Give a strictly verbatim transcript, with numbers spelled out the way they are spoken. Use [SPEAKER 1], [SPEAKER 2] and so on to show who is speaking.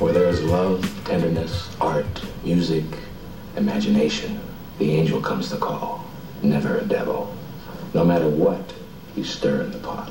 [SPEAKER 1] Where there is love, tenderness, art, music, imagination, the angel comes to call, never a devil. No matter what, you stir in the pot.